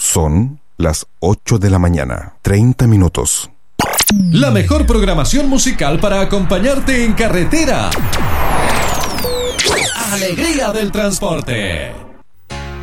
Son las 8 de la mañana, 30 minutos. La mejor programación musical para acompañarte en carretera. Alegría del transporte.